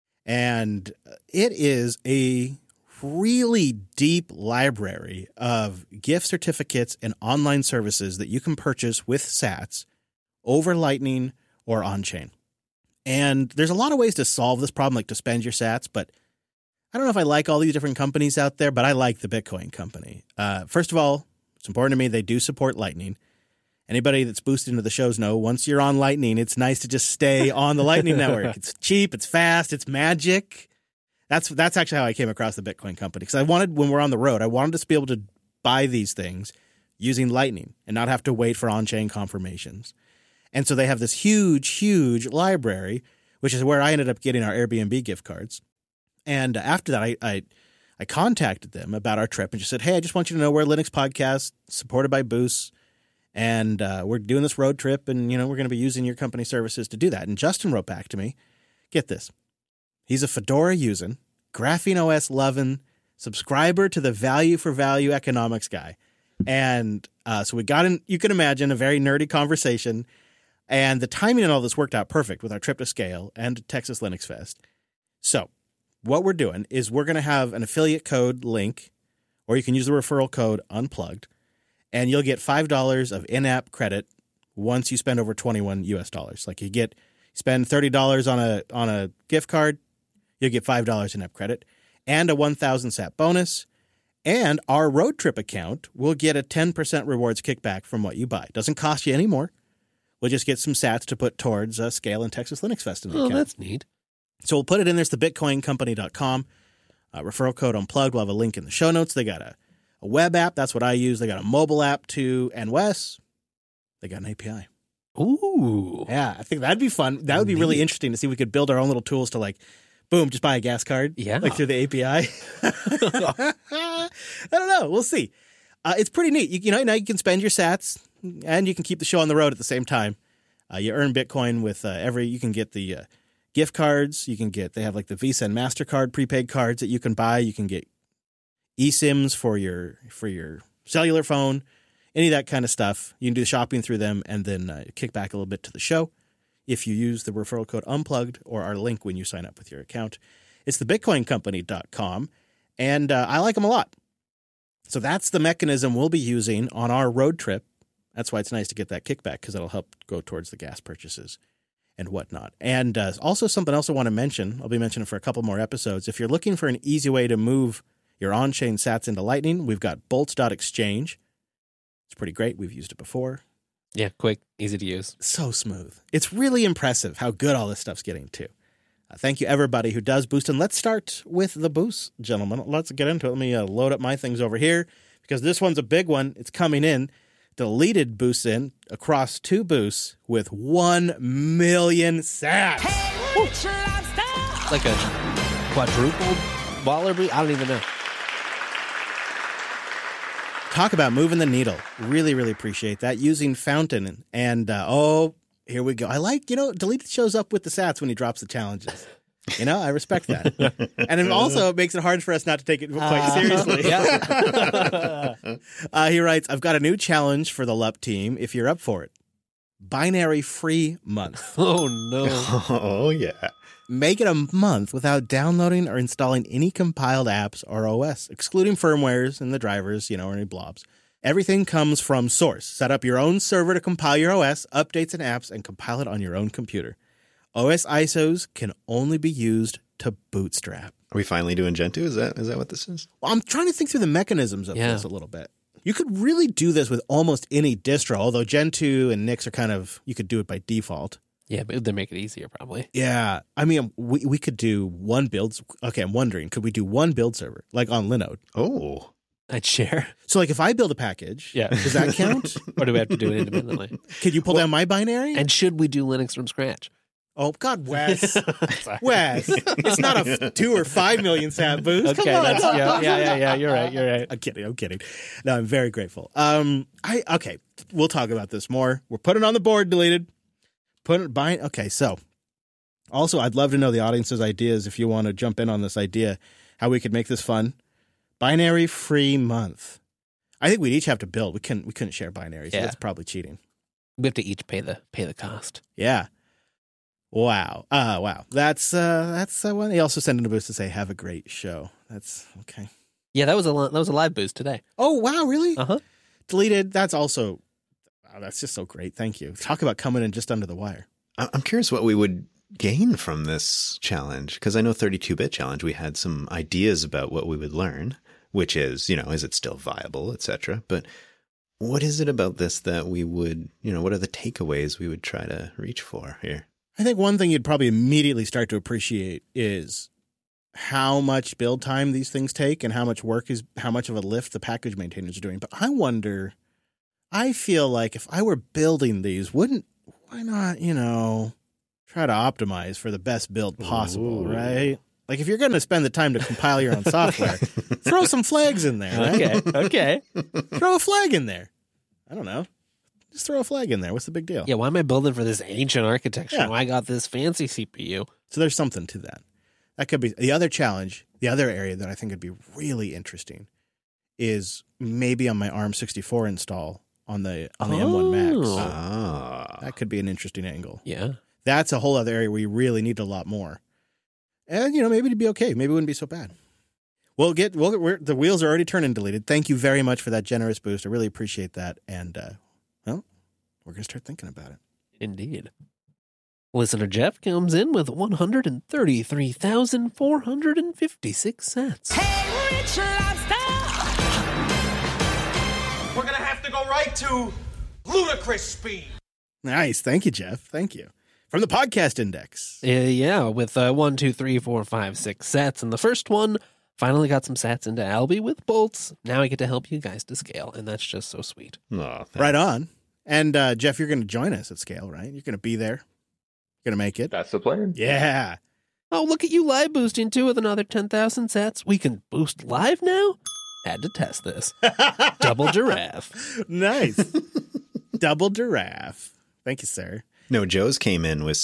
and it is a really deep library of gift certificates and online services that you can purchase with sats over Lightning or on-chain. And there's a lot of ways to solve this problem, like to spend your sats, but I don't know if I like all these different companies out there, but I like the Bitcoin Company. First of all, it's important to me they do support Lightning. Anybody that's boosted into the shows know once you're on Lightning, it's nice to just stay on the Lightning network. It's cheap, it's fast, it's magic. That's actually how I came across the Bitcoin Company, because I wanted, when we're on the road, I wanted to be able to buy these things using Lightning and not have to wait for on-chain confirmations. And so they have this huge, huge library, which is where I ended up getting our Airbnb gift cards. And after that, I contacted them about our trip and just said, hey, I just want you to know we're a Linux podcast supported by Boost, and we're doing this road trip, and we're going to be using your company services to do that. And Justin wrote back to me, get this. He's a Fedora using, Graphene OS loving, subscriber to the value for value economics guy. And so we got in, you can imagine, a very nerdy conversation. And the timing and all this worked out perfect with our trip to Scale and Texas Linux Fest. So what we're doing is we're going to have an affiliate code link, or you can use the referral code Unplugged, and you'll get $5 of in-app credit once you spend over $21 US. Like you spend $30 on a gift card, you'll get $5 in-app credit and a 1,000 sat bonus. And our road trip account will get a 10% rewards kickback from what you buy. Doesn't cost you any more. We'll just get some sats to put towards Scale and Texas Linux Fest in the account. Oh, that's neat. So we'll put it in there. It's thebitcoincompany.com. Referral code Unplugged. We'll have a link in the show notes. They got a web app. That's what I use. They got a mobile app too. And Wes, they got an API. Ooh. Yeah, I think that'd be fun. That would be really interesting to see if we could build our own little tools to boom, just buy a gas card. Yeah. Through the API. I don't know. We'll see. It's pretty neat. You know, now you can spend your sats and you can keep the show on the road at the same time. You earn Bitcoin with you can get the gift cards. They have like the Visa and MasterCard prepaid cards that you can buy. You can get eSIMs for your cellular phone, any of that kind of stuff. You can do the shopping through them and then kick back a little bit to the show if you use the referral code UNPLUGGED or our link when you sign up with your account. It's thebitcoincompany.com, and I like them a lot. So that's the mechanism we'll be using on our road trip. That's why it's nice to get that kickback, because it'll help go towards the gas purchases and whatnot. And also something else I want to mention, I'll be mentioning for a couple more episodes. If you're looking for an easy way to move your on-chain sats into Lightning, we've got bolts.exchange. It's pretty great. We've used it before. Yeah, quick, easy to use. So smooth. It's really impressive how good all this stuff's getting too. Thank you, everybody who does boost. And let's start with the boost, gentlemen. Let's get into it. Let me load up my things over here, because this one's a big one. It's coming in. Deleted boosts in across 2 boosts with 1 million sats. It's like a quadruple baller boost. I don't even know. Talk about moving the needle. Really, really appreciate that. Using Fountain. And, here we go. I like, Deleted shows up with the sats when he drops the challenges. I respect that. And it also makes it hard for us not to take it quite seriously. He writes, I've got a new challenge for the LUP team if you're up for it. Binary free month. Oh, no. Oh, yeah. Make it a month without downloading or installing any compiled apps or OS, excluding firmwares and the drivers, or any blobs. Everything comes from source. Set up your own server to compile your OS, updates and apps, and compile it on your own computer. OS ISOs can only be used to bootstrap. Are we finally doing Gentoo? Is that what this is? Well, I'm trying to think through the mechanisms of this a little bit. You could really do this with almost any distro, although Gentoo and Nix are you could do it by default. Yeah, but they make it easier, probably. Yeah. I mean, we could do one build. Okay, I'm wondering, could we do one build server, like on Linode? Oh. I'd share. So, like, if I build a package, does that count? Or do we have to do it independently? Could you pull down my binary? And should we do Linux from scratch? Oh, God, Wes. Wes, it's not a 2 or 5 million sat boost. Okay, Come on. yeah. You're right. I'm kidding. No, I'm very grateful. Okay, we'll talk about this more. We're putting it on the board, Deleted. Okay, so also, I'd love to know the audience's ideas if you want to jump in on this idea, how we could make this fun. Binary free month. I think we'd each have to build. We couldn't share binaries. So that's probably cheating. We have to each pay the cost. Yeah. Wow. Wow. That's one. He also sent in a boost to say, "Have a great show." That's okay. Yeah, that was a live boost today. Oh wow, really? Uh-huh. Deleted. That's also. Wow, that's just so great. Thank you. Talk about coming in just under the wire. I'm curious what we would gain from this challenge, because I know 32-bit challenge, we had some ideas about what we would learn, which is, is it still viable, etc. But what is it about this that we would, what are the takeaways we would try to reach for here? I think one thing you'd probably immediately start to appreciate is how much build time these things take and how much of a lift the package maintainers are doing. But I feel like if I were building these, why not, try to optimize for the best build possible, right? Like if you're going to spend the time to compile your own software, throw some flags in there, right? Okay. Throw a flag in there. I don't know. Just throw a flag in there. What's the big deal? Yeah, why am I building for this ancient architecture? Yeah. Why I got this fancy CPU? So there's something to that. That could be the other challenge. The other area that I think would be really interesting is maybe on my ARM64 install on the M1 Max. Ah. That could be an interesting angle. Yeah. That's a whole other area where you really need a lot more. And, maybe it'd be okay. Maybe it wouldn't be so bad. The wheels are already turning, Deleted. Thank you very much for that generous boost. I really appreciate that. And, we're going to start thinking about it. Indeed. Listener Jeff comes in with 133,456 cents. Hey, Rich Lobster! We're going to have to go right to ludicrous speed. Nice. Thank you, Jeff. Thank you. From the Podcast Index. Yeah, with 1, 2, 3, 4, 5, 6 sats. And the first one finally got some sats into Alby with bolts. Now I get to help you guys to scale, and that's just so sweet. Oh, right on. And Jeff, you're going to join us at Scale, right? You're going to be there. You're going to make it. That's the plan. Yeah. Oh, look at you live boosting too with another 10,000 sats. We can boost live now? Had to test this. Double giraffe. Nice. Double giraffe. Thank you, sir. No, Joe's came in with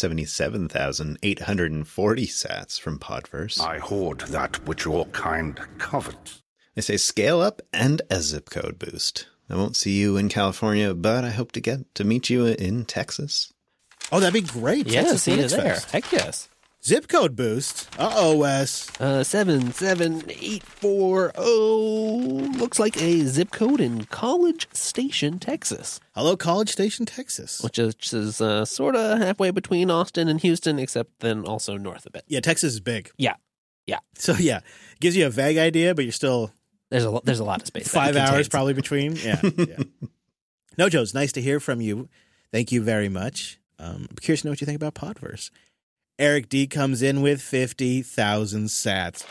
77,840 sats from Podverse. I hoard that which your kind covets. They say scale up and a zip code boost. I won't see you in California, but I hope to get to meet you in Texas. Oh, that'd be great. Yeah, Texas see you Linux there. Fest. Heck yes. Zip code boost. Uh-oh, Wes. 77840. Looks like a zip code in College Station, Texas. Hello, College Station, Texas. Which is sort of halfway between Austin and Houston, except then also north a bit. Yeah, Texas is big. Yeah. So, yeah, gives you a vague idea, but you're still There's a lot of space. 5 hours probably between. Yeah. No, Joe, it's nice to hear from you. Thank you very much. I'm curious to know what you think about Podverse. Eric D comes in with 50,000 sats.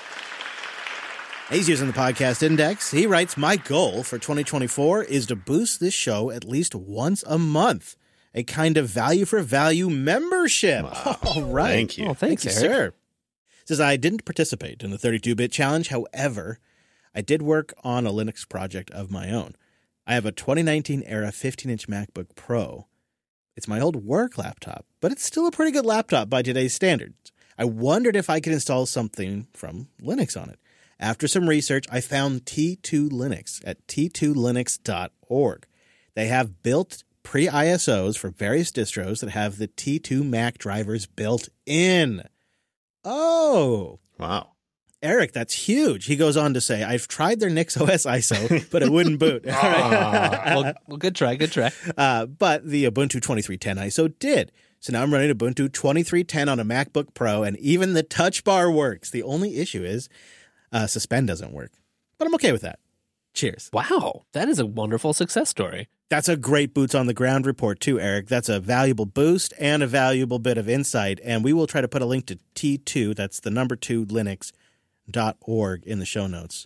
He's using the podcast index. He writes, my goal for 2024 is to boost this show at least once a month. A kind of value for value membership. Wow. All right. Thank you. Oh, thanks, Thank you, Eric. sir. Says, I didn't participate in the 32-bit challenge. However, I did work on a Linux project of my own. I have a 2019 era 15-inch MacBook Pro. It's my old work laptop, but it's still a pretty good laptop by today's standards. I wondered if I could install something from Linux on it. After some research, I found T2 Linux at t2linux.org. They have built pre-ISOs for various distros that have the T2 Mac drivers built in. Oh, Wow. Eric, that's huge. He goes on to say, I've tried their NixOS ISO, but it wouldn't boot. All right. Well, good try. But the Ubuntu 2310 ISO did. So now I'm running Ubuntu 2310 on a MacBook Pro, and even the touch bar works. The only issue is Suspend doesn't work. But I'm okay with that. Cheers. Wow, that is a wonderful success story. That's a great boots on the ground report too, Eric. That's a valuable boost and a valuable bit of insight. And we will try to put a link to T2, that's the number 2 Linux.org in the show notes.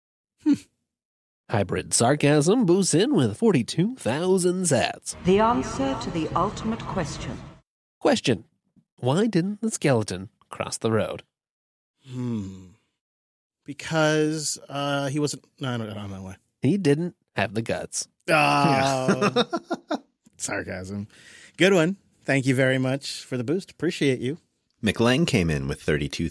Hybrid Sarcasm boosts in with 42,000 sats. The answer to the ultimate question. Question: why didn't the skeleton cross the road? Because he wasn't. No, I don't know why. He didn't have the guts. Oh, sarcasm. Good one. Thank you very much for the boost. Appreciate you. McLang came in with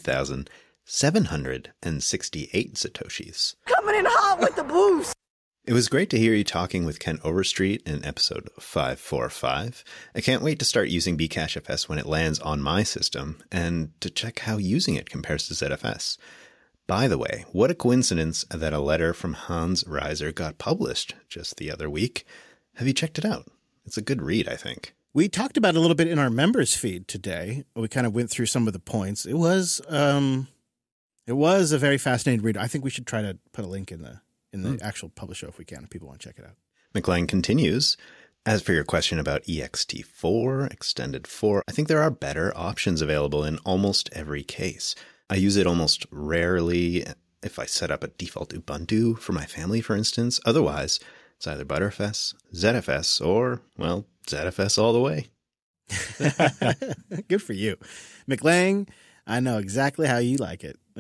32,768 Satoshis. Coming in hot with the boost. It was great to hear you talking with Ken Overstreet in episode 545. I can't wait to start using Bcachefs when it lands on my system and to check how using it compares to ZFS. By the way, what a coincidence that a letter from Hans Reiser got published just the other week. Have you checked it out? It's a good read, I think. We talked about it a little bit in our members feed today. We kind of went through some of the points. It was a very fascinating read. I think we should try to put a link in the actual publish show if we can, if people want to check it out. McLean continues, as for your question about ext4, Extended 4, I think there are better options available in almost every case. I use it almost rarely if I set up a default Ubuntu for my family, for instance. Otherwise, it's either Butterfs, ZFS, or, well, ZFS all the way. Good for you. McLang, I know exactly how you like it.